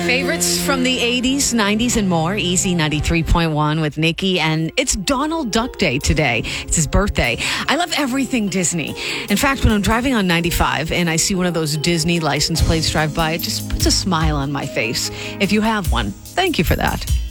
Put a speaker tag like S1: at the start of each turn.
S1: Favorites from the 80s, 90s, and more. Easy 93.1 with Nikki. And it's Donald Duck Day today. It's his birthday. I love everything Disney. In fact, when I'm driving on 95 and I see one of those Disney license plates drive by, it just puts a smile on my face. If you have one, thank you for that.